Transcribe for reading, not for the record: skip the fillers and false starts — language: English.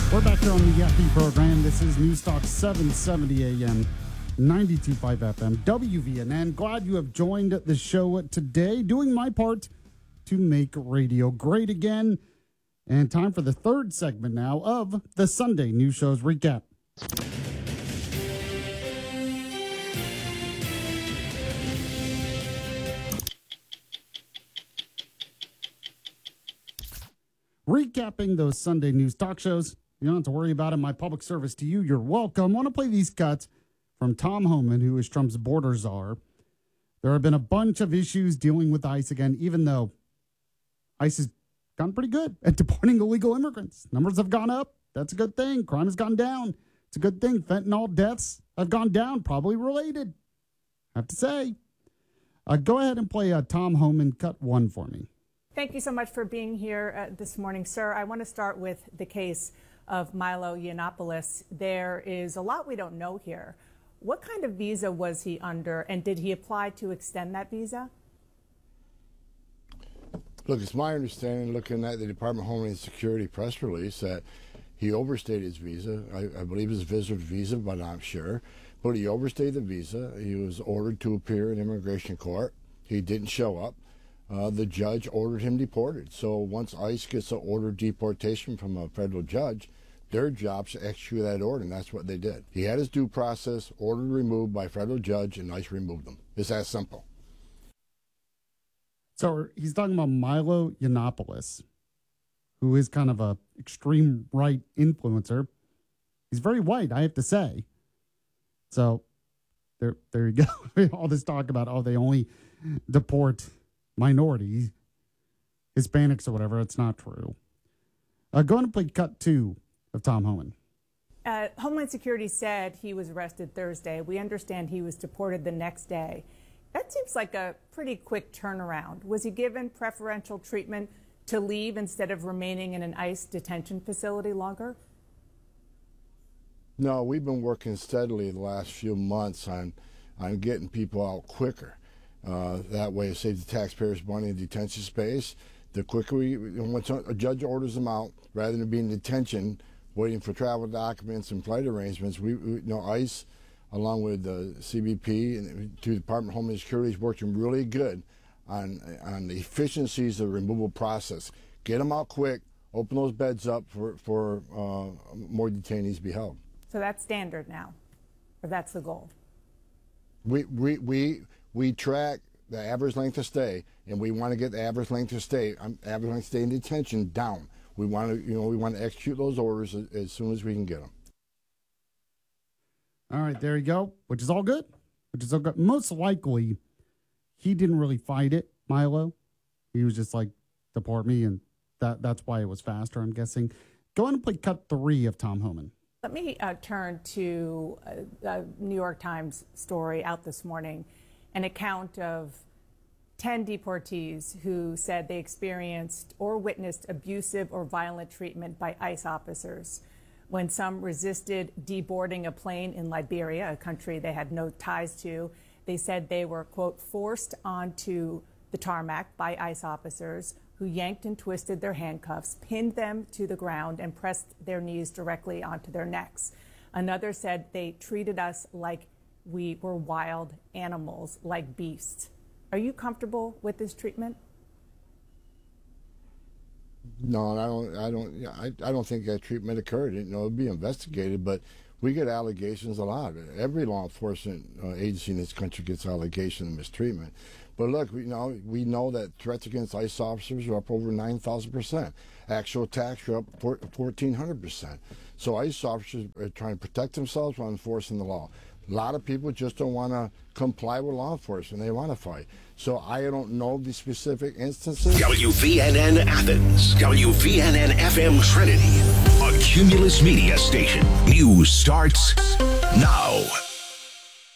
We're back here on the FB program. This is Newstalk 770 AM, 92.5 FM, WVNN. Glad you have joined the show today. Doing my part to make radio great again. And time for the third segment now of the Sunday News Show's recap. Recapping those Sunday news talk shows. You don't have to worry about it. My public service to you. You're welcome. I want to play these cuts from Tom Homan, who is Trump's border czar. There have been a bunch of issues dealing with ICE again, even though ICE has gone pretty good at deporting illegal immigrants. Numbers have gone up. That's a good thing. Crime has gone down. It's a good thing. Fentanyl deaths have gone down, probably related. I have to say. Go ahead and play Tom Homan cut 1 for me. Thank you so much for being here this morning, sir. I want to start with the case of Milo Yiannopoulos. There is a lot we don't know here. What kind of visa was he under, and did he apply to extend that visa? Look, it's my understanding, looking at the Department of Homeland Security press release, that he overstayed his visa. I believe his visitor visa, but I'm not sure. But he overstayed the visa. He was ordered to appear in immigration court. He didn't show up. The judge ordered him deported. So once ICE gets an order of deportation from a federal judge, their job is to execute that order, and that's what they did. He had his due process, ordered removed by a federal judge, and ICE removed him. It's that simple. So he's talking about Milo Yiannopoulos, who is kind of a extreme right influencer. He's very white, I have to say. So there you go. All this talk about, they only deport minorities, Hispanics or whatever. It's not true. Go on and play cut 2 of Tom Homan. Homeland Security said he was arrested Thursday. We understand he was deported the next day. That seems like a pretty quick turnaround. Was he given preferential treatment to leave instead of remaining in an ICE detention facility longer? No, we've been working steadily the last few months on getting people out quicker. That way it saves the taxpayers money in detention space. The quicker once a judge orders them out, rather than being in detention, waiting for travel documents and flight arrangements, ICE, along with the CBP and the Department of Homeland Security, is working really good on the efficiencies of the removal process. Get them out quick, open those beds up for more detainees to be held. So that's standard now, or that's the goal? We track the average length of stay, and we want to get the average length of stay in detention down. We want to execute those orders as soon as we can get them. All right, there you go, which is all good. Most likely, he didn't really fight it, Milo. He was just like, deport me, and that's why it was faster, I'm guessing. Go on and play cut 3 of Tom Homan. Let me turn to a New York Times story out this morning, an account of 10 deportees who said they experienced or witnessed abusive or violent treatment by ICE officers. When some resisted deboarding a plane in Liberia, a country they had no ties to, they said they were, quote, forced onto the tarmac by ICE officers who yanked and twisted their handcuffs, pinned them to the ground, and pressed their knees directly onto their necks. Another said they treated us like we were wild animals, like beasts. Are you comfortable with this treatment? No, I don't think that treatment occurred. It'll be investigated, but we get allegations a lot. Every law enforcement agency in this country gets allegations of mistreatment. But look, we know that threats against ICE officers are up over 9,000%. Actual attacks are up 1,400%. So ICE officers are trying to protect themselves while enforcing the law. A lot of people just don't want to comply with law enforcement. They want to fight. So I don't know the specific instances. WVNN Athens, WVNN FM Trinity, a Cumulus Media station. News starts now.